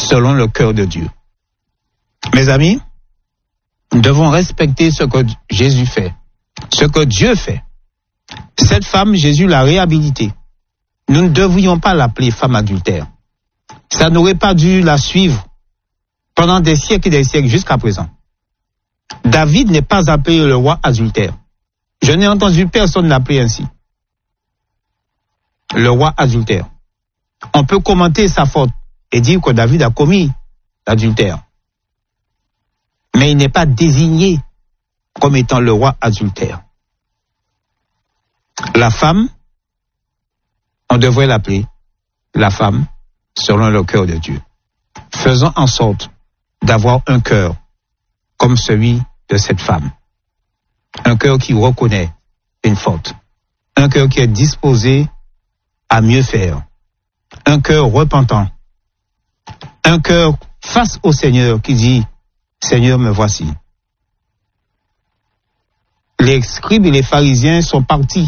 selon le cœur de Dieu. Mes amis, nous devons respecter ce que Jésus fait, ce que Dieu fait. Cette femme, Jésus l'a réhabilitée. Nous ne devrions pas l'appeler femme adultère. Ça n'aurait pas dû la suivre pendant des siècles et des siècles jusqu'à présent. David n'est pas appelé le roi adultère. Je n'ai entendu personne l'appeler ainsi. Le roi adultère. On peut commenter sa faute et dire que David a commis l'adultère. Mais il n'est pas désigné comme étant le roi adultère. La femme, on devrait l'appeler la femme selon le cœur de Dieu. Faisons en sorte d'avoir un cœur comme celui de cette femme. Un cœur qui reconnaît une faute. Un cœur qui est disposé à mieux faire. Un cœur repentant. Un cœur face au Seigneur qui dit, Seigneur, me voici. Les scribes et les pharisiens sont partis.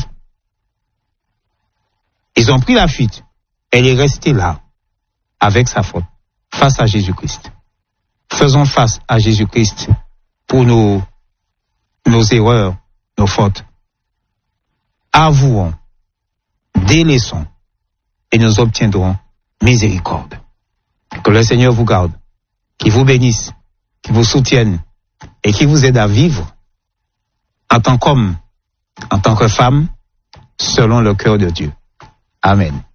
Ils ont pris la fuite. Elle est restée là, avec sa faute, face à Jésus-Christ. Faisons face à Jésus-Christ pour nos erreurs, nos fautes. Avouons, délaissons, et nous obtiendrons miséricorde. Que le Seigneur vous garde, qu'il vous bénisse, qu'il vous soutienne et qu'il vous aide à vivre en tant qu'homme, en tant que femme, selon le cœur de Dieu. Amen.